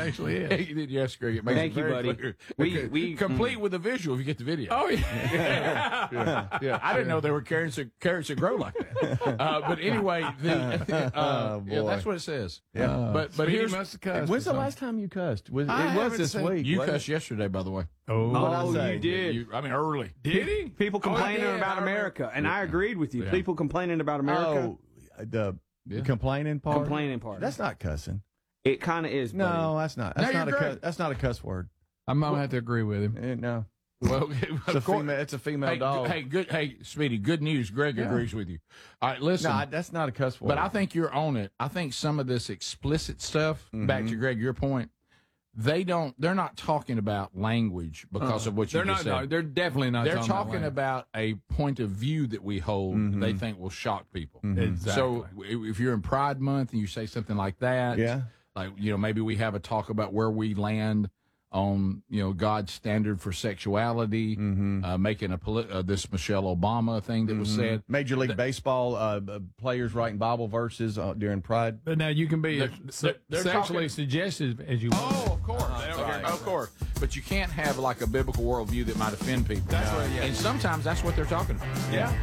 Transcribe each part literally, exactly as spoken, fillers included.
actually is. Yes, Greg. It makes Thank it you, very buddy. clear. We- Okay. we- Complete with a visual if you get the video. Oh, yeah. yeah, yeah. I didn't know they were carrots that, carrots that grow like that. Uh, but anyway, the, uh, Oh, yeah, boy. that's what it says. Yeah. Uh, but but Speedy here's must have cussed When's or the something. last time you cussed? Was, I it was haven't this seen- week. You wasn't cussed yesterday, by the way. Oh, What'd I Oh, say? you did. You, I mean, early. did he? People Oh, I complaining did. about I remember. America, and I agreed with you. Yeah. People complaining about America, Oh, the Yeah. complaining part. complaining part. That's not cussing. it kind of is. buddy. No, that's not. That's No, not a. you're Cuss, great. that's not a cuss word. I'm going to have to agree with him. Eh, no, Well, it's a of course. female. It's a female Hey, dog. hey, good. Hey, Speedy. Good news. Greg Yeah. agrees with you. All right, listen. no, that's not a cuss word. But I think you're on it. I think some of this explicit stuff, back to Greg, your point, they don't, they're not talking about language because of what you They're just not. said. No, they're definitely not. they're talking, talking about a point of view that we hold they think will shock people. Exactly. So w- if you're in Pride Month and you say something like that, Yeah. like, you know, maybe we have a talk about where we land on, you know, God's standard for sexuality, uh, making a poli- uh, this Michelle Obama thing that was said. Major League Baseball uh, uh, players writing Bible verses uh, during Pride. But now you can be They're- as they're- they're sexually talking- suggestive as you want. Oh, of course, right. of course. But you can't have like a biblical worldview that might offend people. That's right, yeah. And sometimes that's what they're talking about. Yeah.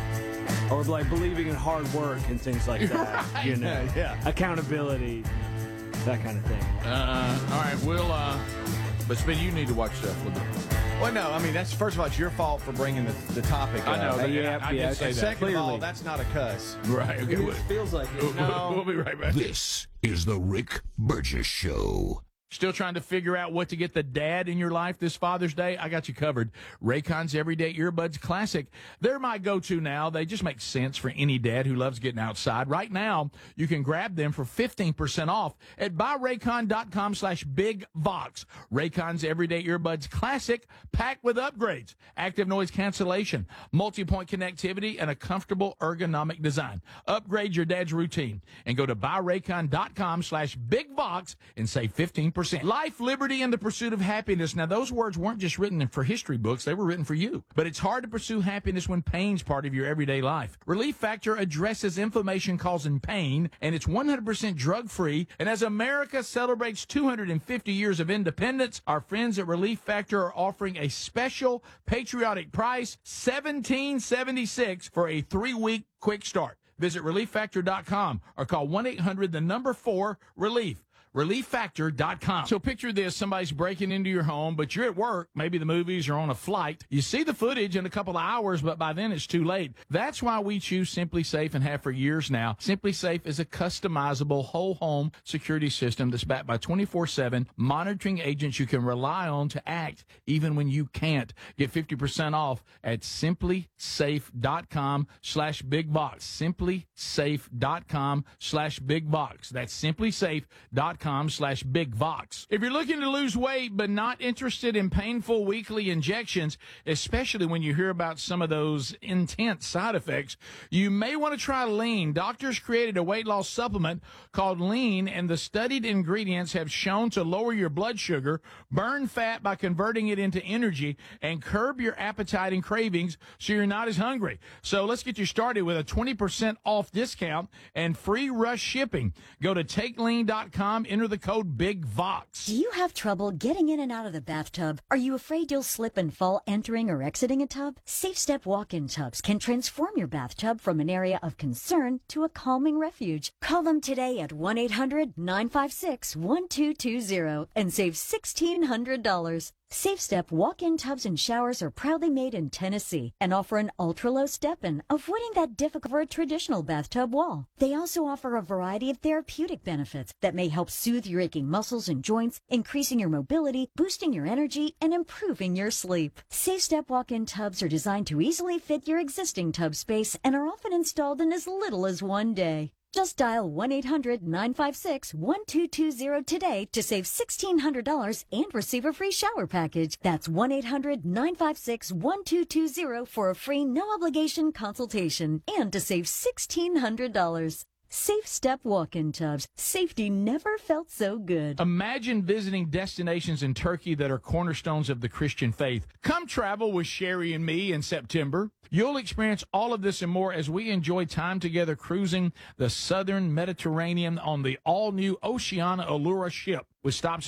Or like believing in hard work and things like that. Right. You know, Yeah. accountability, that kind of thing. Uh, all right, we'll. Uh, but Speedy, you need to watch stuff with it. Well, no, I mean that's first of all, it's your fault for bringing the, the topic. I know. up. that- yeah, I, I yeah, did say And that. second of all, Clearly. that's not a cuss. Right. Okay. We'll, feels like it. we'll, we'll be right back. This is the Rick Burgess Show. Still trying to figure out what to get the dad in your life this Father's Day? I got you covered. Raycon's Everyday Earbuds Classic. They're my go-to now. They just make sense for any dad who loves getting outside. Right now, you can grab them for fifteen percent off at buyraycon.com slash bigvox. Raycon's Everyday Earbuds Classic, packed with upgrades, active noise cancellation, multi-point connectivity, and a comfortable ergonomic design. Upgrade your dad's routine and go to buyraycon.com slash bigvox and save fifteen percent. Life, liberty, and the pursuit of happiness. Now, those words weren't just written for history books. They were written for you. But it's hard to pursue happiness when pain's part of your everyday life. Relief Factor addresses inflammation causing pain, and it's one hundred percent drug-free. And as America celebrates two hundred fifty years of independence, our friends at Relief Factor are offering a special patriotic price, seventeen seventy-six for a three-week quick start. Visit relief factor dot com or call one eight hundred the number four relief. relief factor dot com. So picture this, somebody's breaking into your home, but you're at work, maybe the movies are on a flight. You see the footage in a couple of hours, but by then it's too late. That's why we choose Simply Safe and have for years now. Simply Safe is a customizable whole home security system that's backed by twenty-four seven monitoring agents you can rely on to act even when you can't. Get fifty percent off at simply safe dot com slash big box. simply safe dot com slash big box. That's simply safe dot com slash big vox. If you're looking to lose weight but not interested in painful weekly injections, especially when you hear about some of those intense side effects, you may want to try Lean. Doctors created a weight loss supplement called Lean, and the studied ingredients have shown to lower your blood sugar, burn fat by converting it into energy, and curb your appetite and cravings so you're not as hungry. So let's get you started with a twenty percent off discount and free rush shipping. Go to take lean dot com, enter the code BIGVOX. Do you have trouble getting in and out of the bathtub? Are you afraid you'll slip and fall entering or exiting a tub? Safe Step walk-in tubs can transform your bathtub from an area of concern to a calming refuge. Call them today at one eight hundred nine five six one two two zero and save sixteen hundred dollars. Safe Step walk-in tubs and showers are proudly made in Tennessee and offer an ultra-low step-in, avoiding that difficult for a traditional bathtub wall. They also offer a variety of therapeutic benefits that may help soothe your aching muscles and joints, increasing your mobility, boosting your energy, and improving your sleep. Safe Step walk-in tubs are designed to easily fit your existing tub space and are often installed in as little as one day. Just dial one eight hundred nine five six one two two zero today to save sixteen hundred dollars and receive a free shower package. That's one eight hundred nine five six one two two zero for a free no-obligation consultation and to save sixteen hundred dollars. Safe Step walk-in tubs. Safety never felt so good. Imagine visiting destinations in Turkey that are cornerstones of the Christian faith. Come travel with Sherry and me in September. You'll experience all of this and more as we enjoy time together cruising the southern Mediterranean on the all-new Oceania Allura ship with stops